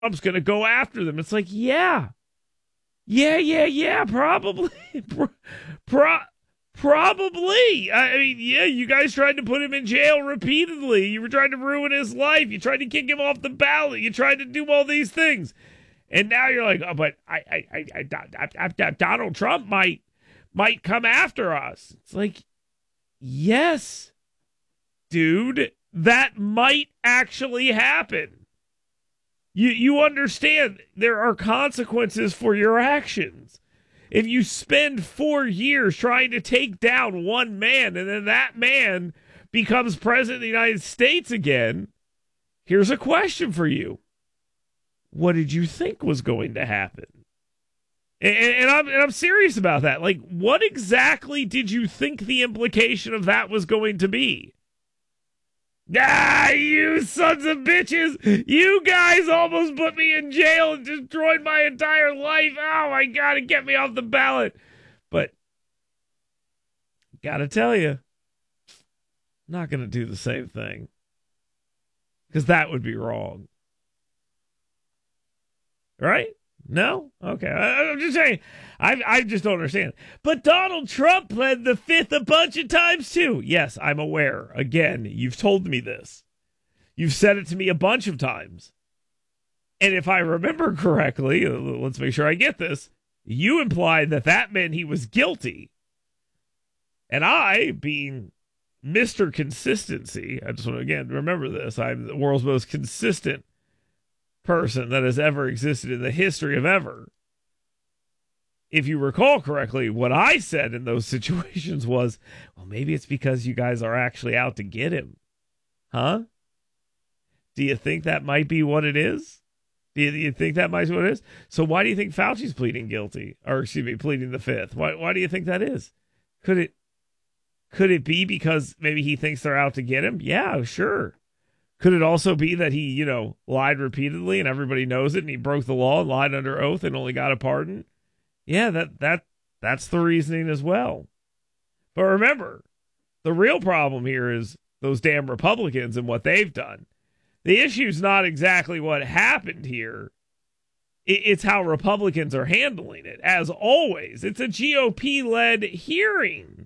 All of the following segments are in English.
Trump's going to go after them. It's like, yeah, probably. Probably. I mean, yeah, you guys tried to put him in jail repeatedly. You were trying to ruin his life. You tried to kick him off the ballot. You tried to do all these things. And now you're like, oh, but Donald Trump might come after us. It's like, yes, dude, that might actually happen. You understand there are consequences for your actions. If you spend 4 years trying to take down one man and then that man becomes president of the United States again, here's a question for you. What did you think was going to happen? And I'm serious about that. Like, what exactly did you think the implication of that was going to be? You sons of bitches! You guys almost put me in jail and destroyed my entire life. Oh my God, and get me off the ballot. But, gotta tell you, I'm not gonna do the same thing. Because that would be wrong. Right? No? Okay. I'm just saying, I just don't understand. But Donald Trump pled the fifth a bunch of times too. Yes, I'm aware. Again, you've told me this. You've said it to me a bunch of times. And if I remember correctly, let's make sure I get this, you implied that meant he was guilty. And I, being Mr. Consistency, I just want to, again, remember this. I'm the world's most consistent person that has ever existed in the history of ever. If you recall correctly, what I said in those situations was, well, maybe it's because you guys are actually out to get him. Huh? Do you think that might be what it is? Do you think that might be what it is? So why do you think Fauci's pleading guilty? Or, excuse me, pleading the fifth? Why do you think that is? Could it be because maybe he thinks they're out to get him? Yeah, sure. Could it also be that he, lied repeatedly and everybody knows it and he broke the law and lied under oath and only got a pardon? Yeah, that's the reasoning as well. But remember, the real problem here is those damn Republicans and what they've done. The issue's not exactly what happened here. It's how Republicans are handling it. As always, it's a GOP-led hearing.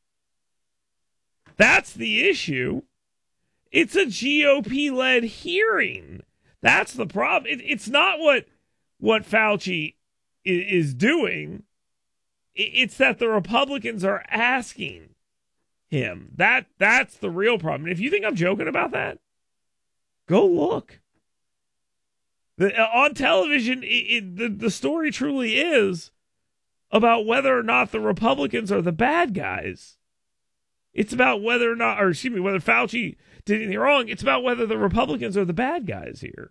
That's the issue. It's a GOP-led hearing. That's the problem. It's not what Fauci is doing. It's that the Republicans are asking him. That's the real problem. And if you think I'm joking about that, go look. On television, the story truly is about whether or not the Republicans are the bad guys. It's about whether or not, whether Fauci did anything wrong. It's about whether the Republicans are the bad guys here.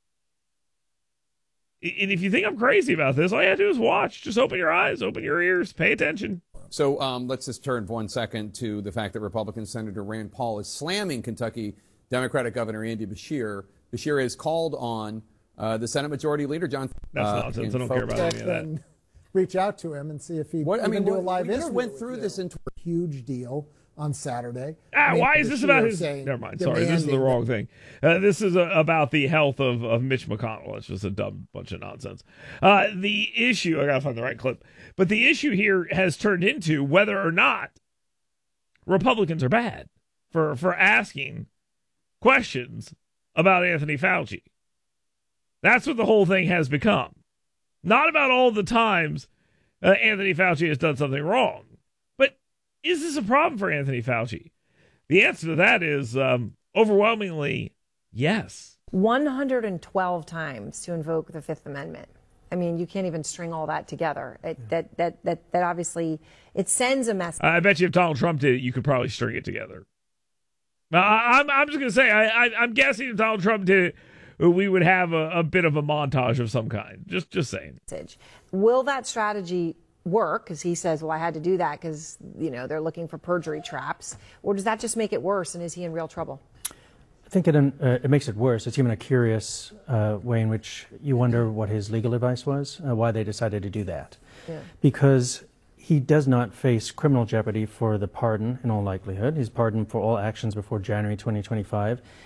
And if you think I'm crazy about this, all you have to do is watch. Just open your eyes, open your ears, pay attention. So let's just turn for 1 second to the fact that Republican Senator Rand Paul is slamming Kentucky Democratic Governor Andy Beshear. Beshear has called on the Senate Majority Leader, John. That's nonsense. I don't care about any of that. Reach out to him and see if he can do a live interview. We just went through this into a huge deal on Saturday. Why is this about his... Never mind. Sorry, this is the wrong thing. This is about the health of Mitch McConnell. It's just a dumb bunch of nonsense. The issue... I got to find the right clip. But the issue here has turned into whether or not Republicans are bad for asking questions about Anthony Fauci. That's what the whole thing has become. Not about all the times Anthony Fauci has done something wrong. Is this a problem for Anthony Fauci? The answer to that is overwhelmingly yes. 112 times to invoke the Fifth Amendment. I mean, you can't even string all that together. That obviously, it sends a message. I bet you if Donald Trump did it, you could probably string it together. I'm just going to say, I'm guessing if Donald Trump did it, we would have a bit of a montage of some kind. Just saying. Will that strategy work? Because he says, well, I had to do that because, they're looking for perjury traps. Or does that just make it worse? And is he in real trouble? I think it makes it worse. It's even a curious way in which you wonder what his legal advice was, why they decided to do that. Yeah. Because he does not face criminal jeopardy for the pardon in all likelihood. He's pardoned for all actions before January 2025.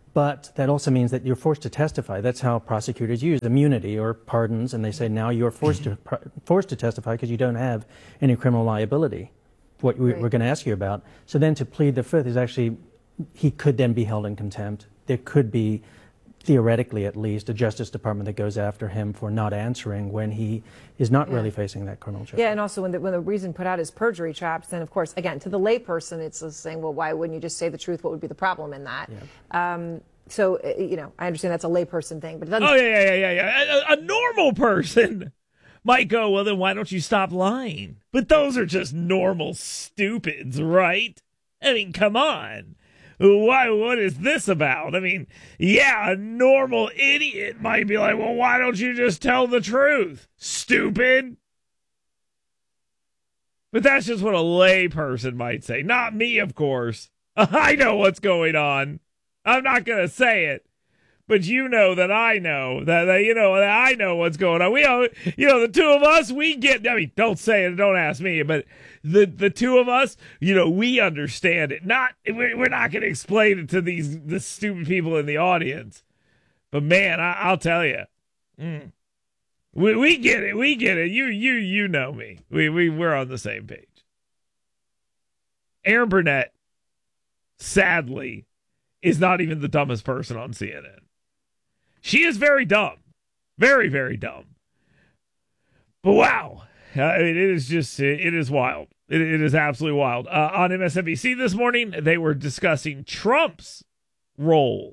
But that also means that you're forced to testify. That's how prosecutors use immunity or pardons, and they say now you're forced to testify because you don't have any criminal liability, what we're going to ask you about. So then to plead the fifth is actually, he could then be held in contempt. There could be, theoretically at least, a Justice Department that goes after him for not answering when he is not really facing that criminal charge. Yeah, and also when the reason put out is perjury traps, then of course, again, to the layperson, it's just saying, well, why wouldn't you just say the truth? What would be the problem in that? Yeah. So, I understand that's a layperson thing, but it doesn't... Oh, yeah. A normal person might go, well, then why don't you stop lying? But those are just normal stupids, right? I mean, come on. What is this about? I mean, yeah, a normal idiot might be like, well, why don't you just tell the truth, stupid? But that's just what a lay person might say. Not me, of course. I know what's going on. I'm not going to say it. But you know that I know that I know what's going on. We the two of us, we get, I mean, don't say it, don't ask me, but the two of us, we understand it. We're not going to explain it to the stupid people in the audience. But man, I'll tell you, we get it. We get it. You know me. We're on the same page. Erin Burnett, sadly, is not even the dumbest person on CNN. She is very dumb. Very, very dumb. But wow. It is wild. It is absolutely wild. On MSNBC this morning, they were discussing Trump's role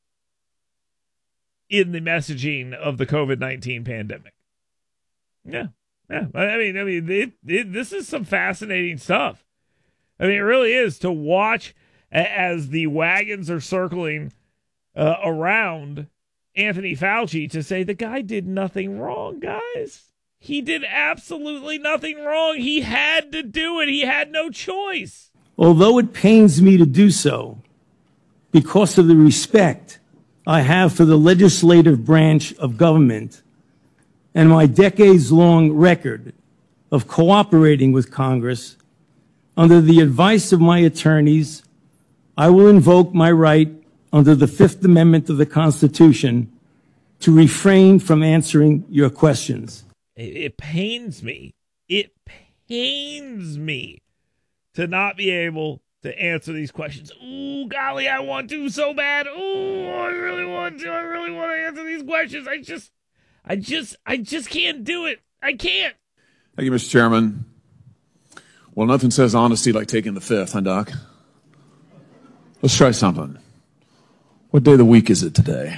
in the messaging of the COVID-19 pandemic. Yeah. I mean, this is some fascinating stuff. I mean, it really is, to watch as the wagons are circling around Anthony Fauci to say the guy did nothing wrong, guys. He did absolutely nothing wrong. He had to do it. He had no choice. Although it pains me to do so, because of the respect I have for the legislative branch of government and my decades-long record of cooperating with Congress, under the advice of my attorneys, I will invoke my right under the Fifth Amendment of the Constitution to refrain from answering your questions. It pains me. It pains me to not be able to answer these questions. Ooh, golly, I want to so bad. Ooh, I really want to. I really want to answer these questions. I just can't do it. I can't. Thank you, Mr. Chairman. Well, nothing says honesty like taking the fifth, huh, Doc? Let's try something. What day of the week is it today?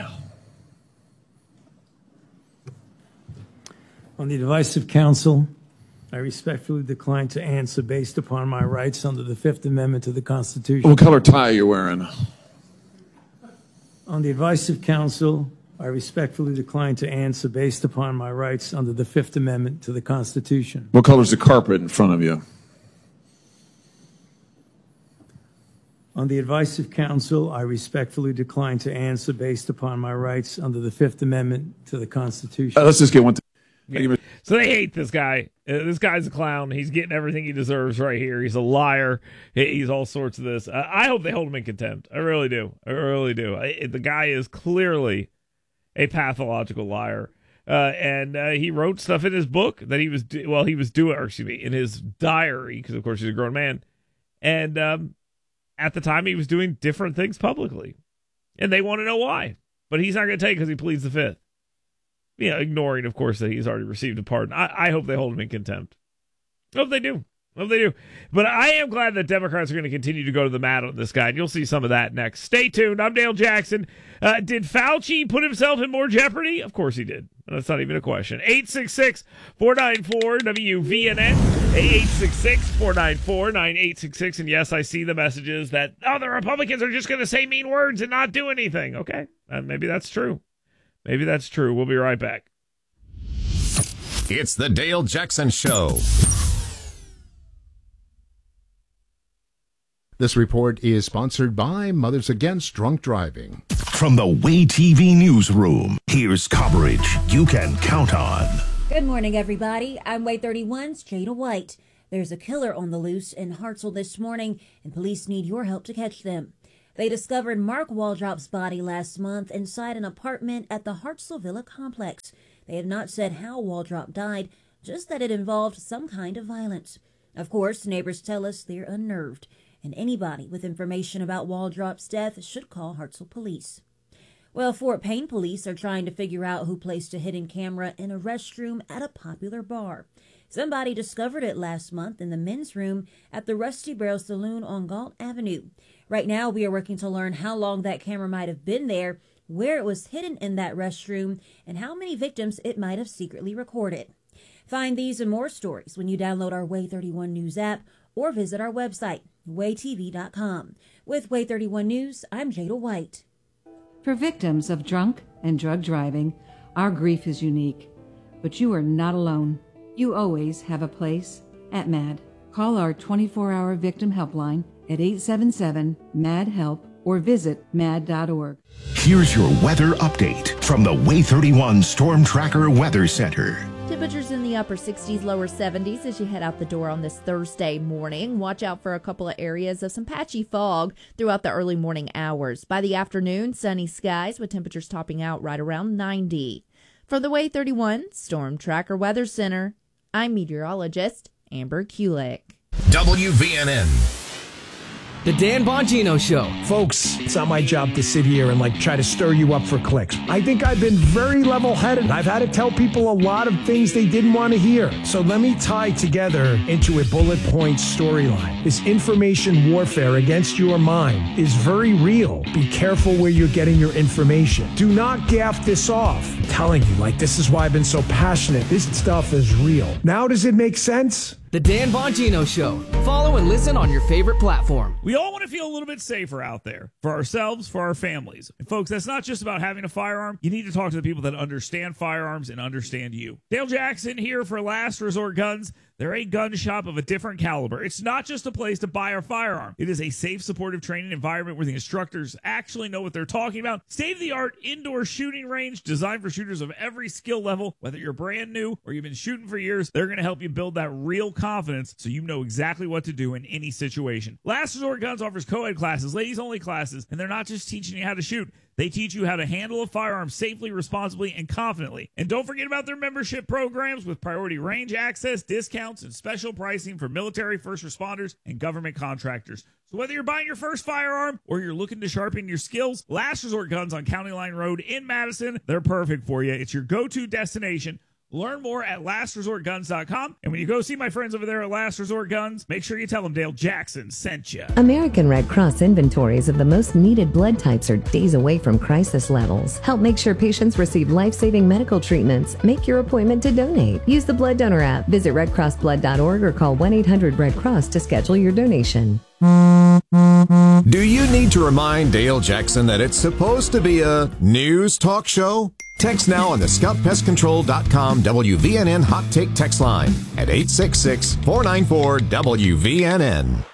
On the advice of counsel, I respectfully decline to answer based upon my rights under the Fifth Amendment to the Constitution. What color tie are you wearing? On the advice of counsel, I respectfully decline to answer based upon my rights under the Fifth Amendment to the Constitution. What color is the carpet in front of you? On the advice of counsel, I respectfully decline to answer based upon my rights under the Fifth Amendment to the Constitution. Let's just get one. So they hate this guy. This guy's a clown. He's getting everything he deserves right here. He's a liar. He's all sorts of this. I hope they hold him in contempt. I really do. The guy is clearly a pathological liar. And he wrote stuff in his book that he was in his diary, because of course he's a grown man. And at the time he was doing different things publicly. And they want to know why. But he's not going to take it because he pleads the fifth. Ignoring, of course, that he's already received a pardon. I hope they hold him in contempt. I hope they do. But I am glad that Democrats are going to continue to go to the mat on this guy, and you'll see some of that next. Stay tuned. I'm Dale Jackson. Did Fauci put himself in more jeopardy? Of course he did. That's not even a question. 866-494-WVNN. 866-494-9866. And yes, I see the messages that, the Republicans are just going to say mean words and not do anything. Okay, maybe that's true. We'll be right back. It's the Dale Jackson Show. This report is sponsored by Mothers Against Drunk Driving. From the Way TV newsroom, here's coverage you can count on. Good morning, everybody. I'm Way 31's Jada White. There's a killer on the loose in Hartselle this morning, and police need your help to catch them. They discovered Mark Waldrop's body last month inside an apartment at the Hartselle Villa complex. They have not said how Waldrop died, just that it involved some kind of violence. Of course, neighbors tell us they're unnerved, and anybody with information about Waldrop's death should call Hartselle Police. Well, Fort Payne police are trying to figure out who placed a hidden camera in a restroom at a popular bar. Somebody discovered it last month in the men's room at the Rusty Barrel Saloon on Galt Avenue. Right now, we are working to learn how long that camera might have been there, where it was hidden in that restroom, and how many victims it might have secretly recorded. Find these and more stories when you download our Way 31 News app or visit our website, waytv.com. With Way 31 News, I'm Jada White. For victims of drunk and drug driving, our grief is unique, but you are not alone. You always have a place at MAD. Call our 24-hour victim helpline at 877-MAD-HELP or visit mad.org. Here's your weather update from the Way 31 Storm Tracker Weather Center. Temperatures in the upper 60s, lower 70s as you head out the door on this Thursday morning. Watch out for a couple of areas of some patchy fog throughout the early morning hours. By the afternoon, sunny skies with temperatures topping out right around 90. From the Way 31 Storm Tracker Weather Center, I'm meteorologist Amber Kulik. WVNN. The Dan Bongino Show. Folks, it's not my job to sit here and try to stir you up for clicks. I think I've been very level-headed. I've had to tell people a lot of things they didn't want to hear. So let me tie together into a bullet point storyline. This information warfare against your mind is very real. Be careful where you're getting your information. Do not gaff this off. I'm telling you, this is why I've been so passionate. This stuff is real. Now does it make sense? The Dan Bongino Show. Follow and listen on your favorite platform. We all want to feel a little bit safer out there for ourselves, for our families. And folks, that's not just about having a firearm. You need to talk to the people that understand firearms and understand you. Dale Jackson here for Last Resort Guns. They're a gun shop of a different caliber. It's not just a place to buy a firearm. It is a safe, supportive training environment where the instructors actually know what they're talking about. State-of-the-art indoor shooting range designed for shooters of every skill level. Whether you're brand new or you've been shooting for years, they're going to help you build that real confidence so you know exactly what to do in any situation. Last Resort Guns offers co-ed classes, ladies-only classes, and they're not just teaching you how to shoot. They teach you how to handle a firearm safely, responsibly, and confidently. And don't forget about their membership programs with priority range access, discounts, and special pricing for military, first responders, and government contractors. So whether you're buying your first firearm or you're looking to sharpen your skills, Last Resort Guns on County Line Road in Madison, they're perfect for you. It's your go-to destination. Learn more at lastresortguns.com. And when you go see my friends over there at Last Resort Guns, make sure you tell them Dale Jackson sent you. American Red Cross inventories of the most needed blood types are days away from crisis levels. Help make sure patients receive life-saving medical treatments. Make your appointment to donate. Use the Blood Donor app. Visit redcrossblood.org or call 1-800-RED-CROSS to schedule your donation. Do you need to remind Dale Jackson that it's supposed to be a news talk show? Text now on the scoutpestcontrol.com WVNN Hot Take text line at 866-494-WVNN.